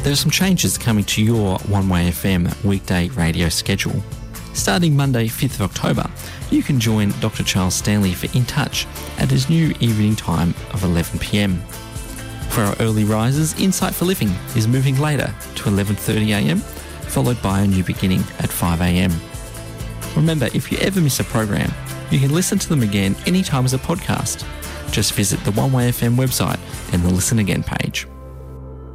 There are some changes coming to your One Way FM weekday radio schedule. Starting Monday, 5th of October, you can join Dr. Charles Stanley for In Touch at his new evening time of 11 p.m. For our early risers, Insight for Living is moving later to 11:30 a.m, followed by a new beginning at 5 a.m. Remember, if you ever miss a program, you can listen to them again anytime as a podcast. Just visit the One Way FM website and the Listen Again page.